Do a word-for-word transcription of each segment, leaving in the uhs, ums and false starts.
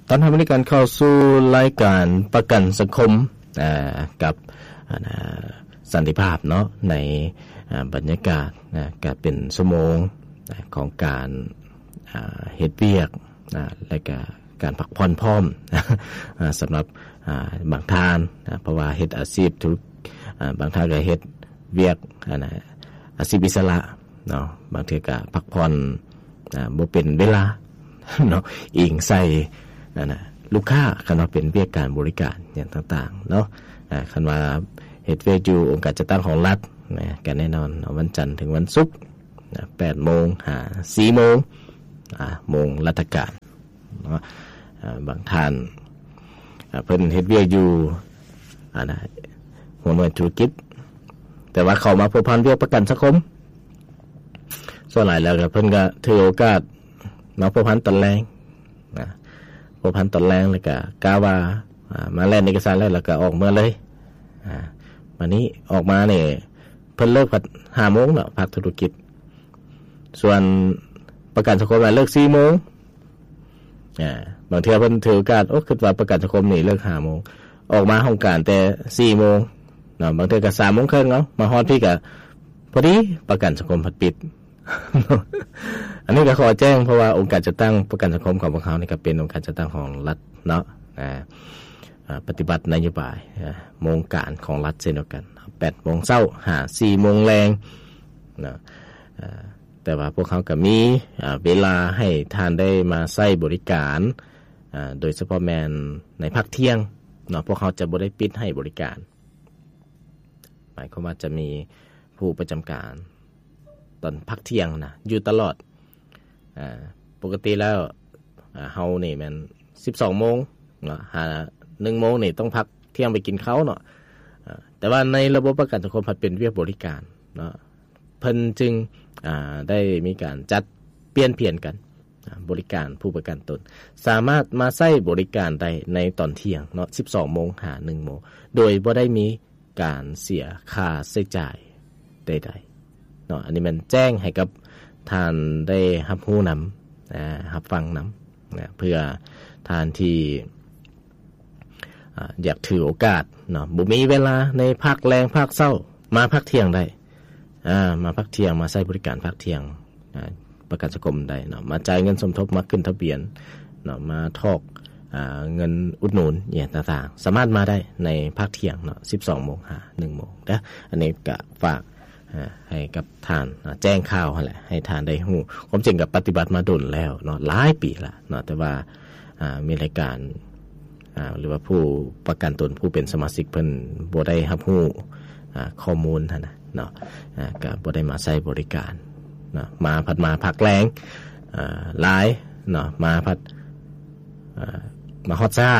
ตอนทำบริการเข้าสู่รายการประกันสังคมกับสันติภาพเนาะในบรรยากาศก็เป็นชั่วโมงของการเฮ็ดเวียกและก็การพักผ่อนพร้อมสำหรับบางท่านเพราะว่าเฮ็ดอาชีพทุกบางท่านก็เฮ็ดเวียกอาชีพอิสระเนาะบางทีก็พักผ่อนบ่เป็นเวลาเนาะอิงใส่นั่นน่ะลูกค้าคันว่าเป็นเวียกการบริการอย่างต่างๆเนาะอ่าคันว่าเฮ็ดเวียกอยู่องค์การจัดตั้งของรัฐนะก็แน่นอนวันจันทร์ถึงวันศุกร์นะ แปดโมง หา สี่โมงอ่าโมงราชการเนาะอ่าบางท่านอ่าเพิ่นเฮ็ดเวียกอยู่อ่านะหัวหน่วยธุรกิจแต่ว่าเข้ามาพัวพันเวียกประกันสังคมส่วนหลายแล้วก็เพิ่นก็ถือโอกาสมาพัวพันตอนแรงนะพัวพันตอนแรงแล้วก็กะว่าอ่ามาแล่นเอกสารแล้วแล้วก็ออกเมื่อเลยอ่าวันนี้ออกมาเนี่ยเพิ่นเลิกพัก ห้าโมงเนาะภาคธุรกิจส่วนประกันสังคมเลิก สี่โมงอ่าบางเทื่อเพิ่นถือโอกาสโอ้คิดว่าประกันสังคมนี่เลิก ห้าโมงออกมาห้องการแต่ สี่โมงเนาะบางเทื่อก็ สามโมงครึ่งเนาะมาฮอดพี่ก็พอดีประกันสังคมพัดปิด อันนี้ก็ขอแจ้งเพราะว่าองค์การจัดตั้งประกันสังคมของพวกเขานี่ก็เป็นองค์การจัดตั้งของรัฐเนาะอ่าปฏิบัตินโยบายโมงการของรัฐเช่นเดียวกัน แปดโมงเช้าหา สี่โมงแลงนะแต่ว่าพวกเขาก็มีเวลาให้ท่านได้มาใช้บริการโดยเฉพาะแมนในภาคเที่ยงเนาะพวกเขาจะบ่ได้ปิดให้บริการหมายความว่าจะมีผู้ประจำการตอนพักเที่ยงนะอยู่ตลอดอ่าปกติแล้วอ่าเฮานี่แม่น สิบสองโมงเนาะหา หนึ่งโมงนี่ต้องพักเที่ยงไปกินข้าวเนาะอ่าแต่ว่าในระบบประกันสังคมพัดเป็นเวียกบริการเนาะเพิ่นจึงอ่าได้มีการจัดเปลี่ยนเปลี่ยนกันบริการผู้ประกันตนสามารถมาใช้บริการได้ในตอนเที่ยงเนาะ สิบสองโมงหา หนึ่งโมงโดยบ่ได้มีการเสียค่าใช้จ่ายใดๆเนาะอันนี้มันแจ้งให้กับท่านได้รับรู้นำอ่ารับฟังนำนะเพื่อท่านที่อ่าอยากถือโอกาสเนาะบ่มีเวลาในภาคแรงภาคเช้ามาภาคเที่ยงได้อ่ามาภาคเที่ยงมาใช้บริการภาคเที่ยงอ่าประกันสังคมได้เนาะมาจ่ายเงินสมทบมาขึ้นทะเบียนเนาะมาทอกอ่าเงินอุดหนุนอย่างต่างๆสามารถมาได้ในภาคเที่ยงเนาะ สิบสองโมงหา หนึ่งโมงนะอันนี้ก็ฝากให้กับท่านแจ้งข่าวนั่นแหละให้ท่านได้ฮู้ความจริงก็ปฏิบัติมาดนแล้วเนาะหลายปีละเนาะแต่ว่าอ่ามีรายการอ่าหรือว่าผู้ประกันตนผู้เป็นสมาชิกเพิ่นบ่ได้รับรู้อ่าข้อมูลท่านน่ะเนาะอ่าก็บ่ได้มาใช้บริการเนาะมาพัดมาพักแรงอ่าหลายเนาะมาพัดอ่ามาฮอดซ่า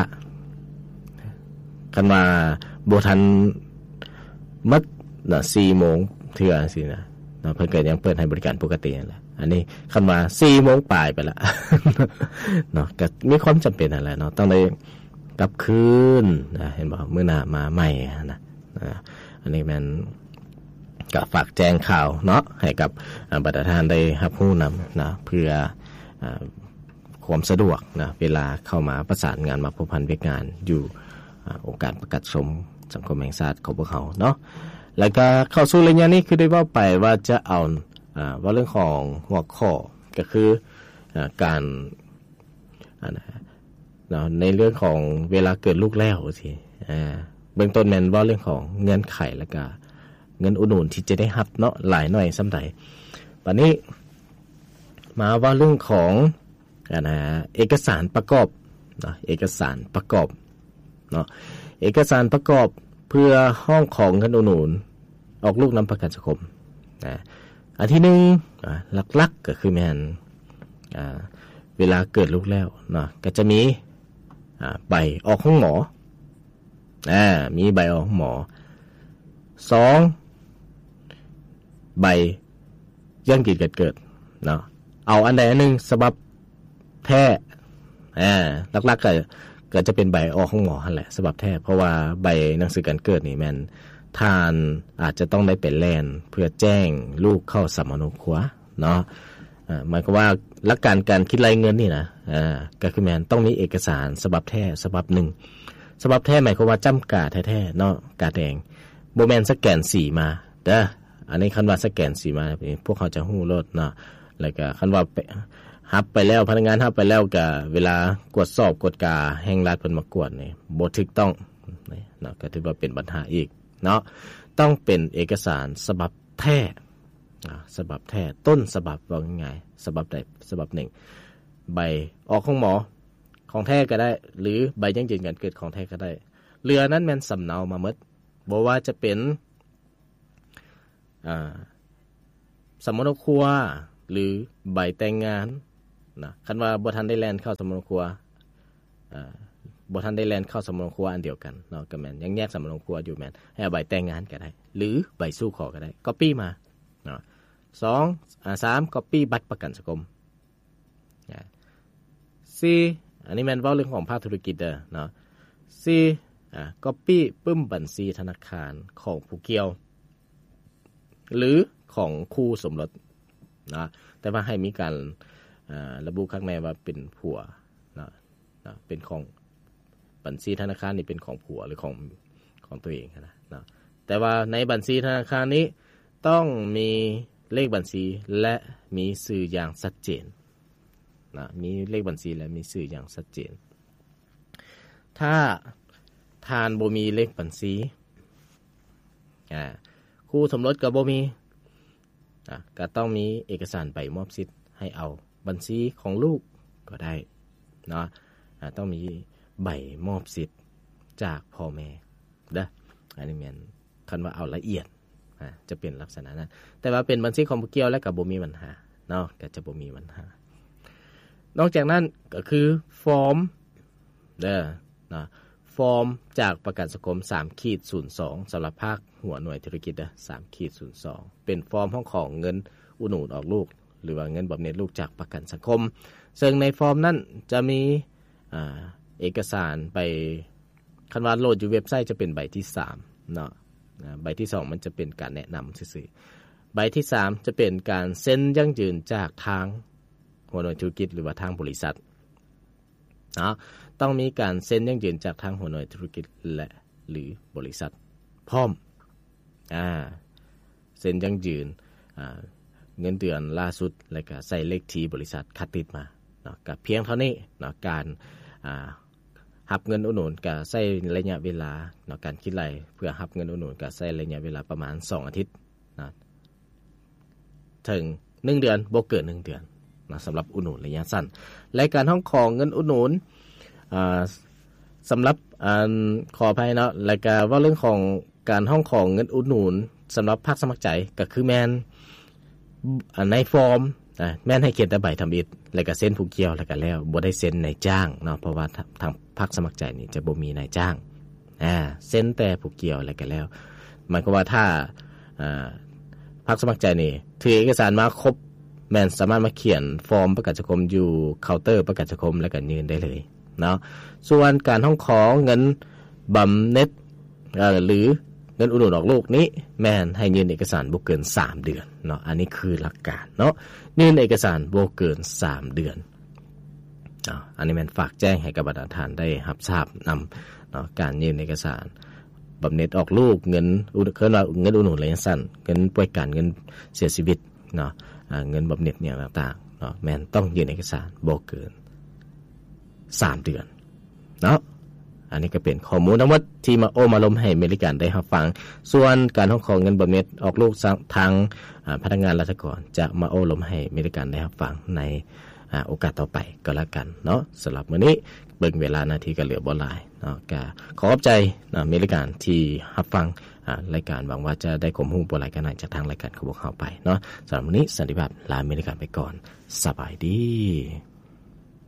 คันว่าบ่ทันหมดน่ะ สี่โมงเทื่อจังซี่นะเนาะเพิ่นก็ยังเปิดให้บริการปกตินั่นแหละอันนี้คันว่า สี่โมงปลายไปละ เนาะก็มีความจำเป็นนั่นแหละเนาะต้องได้กลับคืนนะเห็นบ่มื้อหน้ามาใหม่นะอันนี้มันก็ฝากแจ้งข่าวเนาะให้กับบรรดาท่านได้รับรู้นำนะเพื่อความสะดวกนะเวลาเข้ามาประสานงานมาพัวพันเวียกงานอยู่องค์การประกันสังคมแห่งชาติของพวกเขาเนาะแล้วก็เข้าสู่ระยะนี้คือได้ว่าไปว่าจะเอาอ่าว่าเรื่องของหัวข้อก็คืออ่าการอ่าเนาะในเรื่องของเวลาเกิดลูกแล้วสิอ่าเบื้องต้นแม่นว่าเรื่องของเงื่อนไขแล้วก็เงินอุดหนุนที่จะได้รับเนาะหลายหน่อยส่ำใดบัดนี้มาว่าเรื่องของอ่าเอกสารประกอบเนาะเอกสารประกอบเนาะเอกสารประกอบเพื่อห้องของเงินอุดหนุนออกลูกนำประกันสังคมนะอันที่หนึ่งอ่าหลักๆก็คือแม่นอ่าเวลาเกิดลูกแล้วเนาะก็จะมีอ่าใบออกของหมออ่ามีใบออกของหมอสองใบย่างกิจเกิดเกิดเนาะเอาอันใดอันหนึ่งฉบับแท้อ่าหลักๆก็ก็จะเป็นใบออกของหมอนั่นแหละฉบับแท้เพราะว่าใบหนังสือการเกิดนี่แม่นท่านอาจจะต้องได้เป็นแลนเพื่อแจ้งลูกเข้าสมโนครัวเนาะอ่าหมายความว่าหลักการการคิดรายเงินนี่นะอ่าก็คือแม่นต้องมีเอกสารฉบับแท้ฉบับหนึ่งฉบับแท้หมายความว่าจ้ำกาแท้ๆเนาะกาแดงบ่แม่นสแกนสีมาเด้ออันนี้คันว่าสแกนสีมาพวกเขาจะฮู้รถเนาะแล้วก็คันว่ารับไปแล้วพนักงานรับไปแล้วก็เวลากวดสอบกวดกาแห่งรัฐเพิ่นมากวดนี่บ่ถูกต้องนี่เนาะก็ถือว่าเป็นปัญหาอีกเนาะต้องเป็นเอกสารฉบับแท้อ่าฉบับแท้ต้นฉบับว่าง่ายๆฉบับใดฉบับหนึ่งใบออกของหมอของแท้ก็ได้หรือใบยังยืนยันเกิดของแท้ก็ได้เรือนั้นแม่นสำเนามาหมดบ่ว่าจะเป็นอ่าสมรครัวหรือใบแต่งงานนะคันว่าบ่ทันได้แล่นเข้าสมรครัวอ่าบ่ทันได้แล่นเข้าสมรครัวอันเดียวกันเนาะก็แม่นยังแยกสมรครัวอยู่แม่นให้เอาใบแต่งงานก็ได้หรือใบสู้ขอก็ได้ก๊อปปี้มาเนาะสองอ่าสามก๊อปปี้บัตรประกันสังคมอ่าสี่อันนี้แม่นเว้าเรื่องของภาคธุรกิจเด้อเนาะสี่อ่าก๊อปปี้ปึ้มบัญชีธนาคารของผู้เกี่ยวหรือของคู่สมรสนะแต่ว่าให้มีการระบุข้างในว่าเป็นผัวนะนะเป็นของบัญชีธนาคารนี่เป็นของผัวหรือของของตัวเองนะนะแต่ว่าในบัญชีธนาคารนี้ต้องมีเลขบัญชีและมีชื่ออย่างชัดเจนนะมีเลขบัญชีและมีชื่ออย่างชัดเจนถ้าทานบ่มีเลขบัญชีอ่าคู่สมรสก็บ่มีอ่ะก็ต้องมีเอกสารใบมอบสิทธิ์ให้เอาบัญชีของลูกก็ได้เนาะอ่ะต้องมีใบมอบสิทธิ์จากพ่อแม่เด้ออันนี้แม่นคันว่าเอาละเอียดอ่ะจะเป็นลักษณะนั้นแต่ว่าเป็นบัญชีของผู้เกี่ยวแล้วก็บ่มีปัญหาเนาะก็จะบ่มีปัญหานอกจากนั้นก็คือฟอร์มเด้อเนาะฟอร์มจากประกันสังคม สามศูนย์สอง สำหรับภาคหัวหน่วยธุรกิจเด้อ สามศูนย์สอง เป็นฟอร์มของของเงินอุดหนุนออกลูกหรือว่าเงินบำเหน็จลูกจากประกันสังคมซึ่งในฟอร์มนั้นจะมีอ่าเอกสารไปคันว่าโหลดอยู่เว็บไซต์จะเป็นใบที่สามเนาะใบที่สองมันจะเป็นการแนะนำซื่อๆใบที่สามจะเป็นการเซ็นยั่งยืนจากทางหัวหน่วยธุรกิจหรือว่าทางบริษัทเนาะต้องมีการเซ็นยั่งยืนจากทางหัวหน่วยธุรกิจและหรือบริษัทพร้อมอ่าเซ็นยั่งยืนอ่าเงินเดือนล่าสุดแล้วก็ใส่เลขที่บริษัทคัดติดมาเนาะก็เพียงเท่านี้เนาะการอ่ารับเงินอุดหนุนก็ใช้ระยะเวลาเนาะการคิดรายเพื่อรับเงินอุดหนุนก็ใช้ระยะเวลาประมาณสองอาทิตย์นะถึงหนึ่งเดือนบ่เกินหนึ่งเดือนนะสำหรับอุดหนุนระยะสั้นและการห้องของเงินอุดหนุนอ่าสำหรับอ่าขออภัยเนาะแล้วก็ว่าเรื่องของการห้องของเงินอุดหนุนสำหรับภาคสมัครใจก็คือแม่นในฟอร์มอ่าแม่นให้เขียนแต่ใบทำอิฐแล้วก็เซ็นผู้เกี่ยวแล้วก็แล้วบ่ได้เซ็นนายจ้างเนาะเพราะว่าทางภาคสมัครใจนี่จะบ่มีนายจ้างอ่าเซ็นแต่ผู้เกี่ยวแล้วก็แล้วหมายความว่าถ้าอ่าภาคสมัครใจนี่ถือเอกสารมาครบแม่นสามารถมาเขียนฟอร์มประกันสังคมอยู่เคาน์เตอร์ประกันสังคมแล้วก็ยื่นได้เลยเนาะส่วนการห้องขอเงินบำเหน็จเอ่อหรือเงินอุดหนุนออกลูกนี้แม่นให้ยื่นเอกสารบ่เกินสามเดือนเนาะอันนี้คือหลักการเนาะยื่นเอกสารบ่เกินสามเดือนอ่าอันนี้แม่นฝากแจ้งให้กับบรรดาท่านได้รับทราบนำเนาะการยื่นเอกสารบำเหน็จออกลูกเงินอุดเคินว่าเงินอุดหนุนระยะสั้นเงินป่วยการเงินเสียชีวิตเนาะอ่าเงินบำเหน็จเนี่ยต่างๆเนาะแม่นต้องยื่นเอกสารบ่เกินสามเดือนเนาะอันนี้ก็เป็นข้อมูลทั้งหมดที่มาโอ้มาลมให้อเมริกันได้รับฟังส่วนการห้องของเงินบำเหน็จออกลูกทางพนักงานราชการจะมาโอ้ลมให้อเมริกันได้รับฟังในโอกาสต่อไปก็แล้วกันเนาะสำหรับมื้อนี้เบิ่งเวลานาทีก็เหลือบ่หลายเนาะก็ขอขอบใจอเมริกันที่รับฟังรายการหวังว่าจะได้ความรู้บ่หลายกันจากทางรายการของพวกเราไปเนาะสำหรับมื้อนี้สันติภาพลาอเมริกันไปก่อนสบายดี